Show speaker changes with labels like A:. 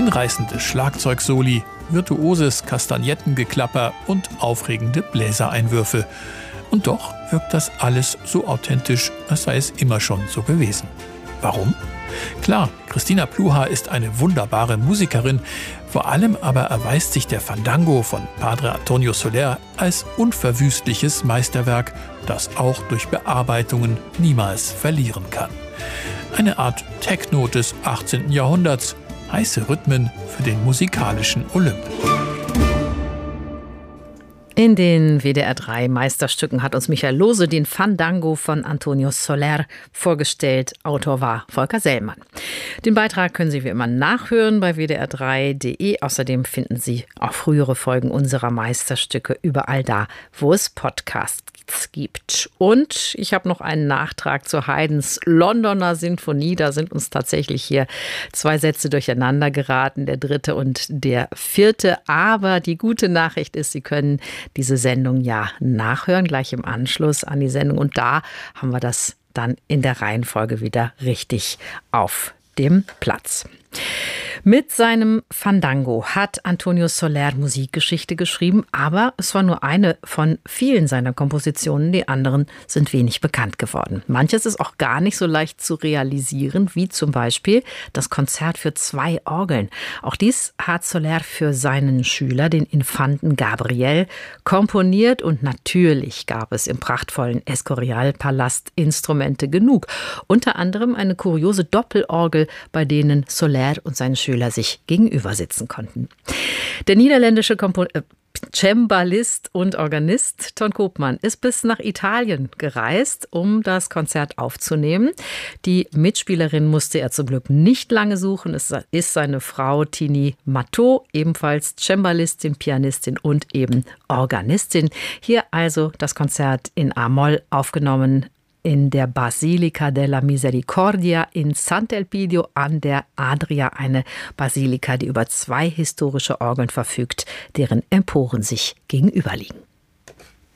A: Hinreißende Schlagzeugsoli, virtuoses Kastagnettengeklapper und aufregende Bläsereinwürfe. Und doch wirkt das alles so authentisch, als sei es immer schon so gewesen. Warum? Klar, Christina Pluhar ist eine wunderbare Musikerin. Vor allem aber erweist sich der Fandango von Padre Antonio Soler als unverwüstliches Meisterwerk, das auch durch Bearbeitungen niemals verlieren kann. Eine Art Techno des 18. Jahrhunderts, heiße Rhythmen für den musikalischen Olymp.
B: In den WDR3 Meisterstücken hat uns Michael Lohse den Fandango von Antonio Soler vorgestellt. Autor war Volker Sellmann. Den Beitrag können Sie wie immer nachhören bei wdr3.de. Außerdem finden Sie auch frühere Folgen unserer Meisterstücke überall da, wo es Podcasts gibt. Und ich habe noch einen Nachtrag zu Haydns Londoner Sinfonie. Da sind uns tatsächlich hier 2 Sätze durcheinander geraten, der 3. und der 4. Aber die gute Nachricht ist, Sie können diese Sendung ja nachhören, gleich im Anschluss an die Sendung. Und da haben wir das dann in der Reihenfolge wieder richtig auf dem Platz. Mit seinem Fandango hat Antonio Soler Musikgeschichte geschrieben, aber es war nur eine von vielen seiner Kompositionen. Die anderen sind wenig bekannt geworden. Manches ist auch gar nicht so leicht zu realisieren, wie zum Beispiel das Konzert für 2 Orgeln. Auch dies hat Soler für seinen Schüler, den Infanten Gabriel, komponiert. Und natürlich gab es im prachtvollen Escorial-Palast Instrumente genug. Unter anderem eine kuriose Doppelorgel, bei denen Soler und seine Schüler sich gegenüber sitzen konnten. Der niederländische Cembalist und Organist Ton Koopman ist bis nach Italien gereist, um das Konzert aufzunehmen. Die Mitspielerin musste er zum Glück nicht lange suchen. Es ist seine Frau Tini Matteau, ebenfalls Cembalistin, Pianistin und eben Organistin. Hier also das Konzert in A-Moll aufgenommen in der Basilica della Misericordia in Sant'Elpidio an der Adria, eine Basilika, die über 2 historische Orgeln verfügt, deren Emporen sich gegenüberliegen.